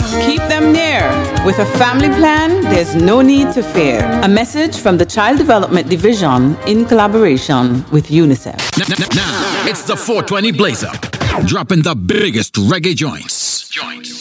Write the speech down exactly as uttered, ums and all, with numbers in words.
Keep them near. With a family plan, there's no need to fear. A message from the Child Development Division in collaboration with UNICEF. Now, now it's the four twenty Blaze Up, dropping the biggest reggae joints.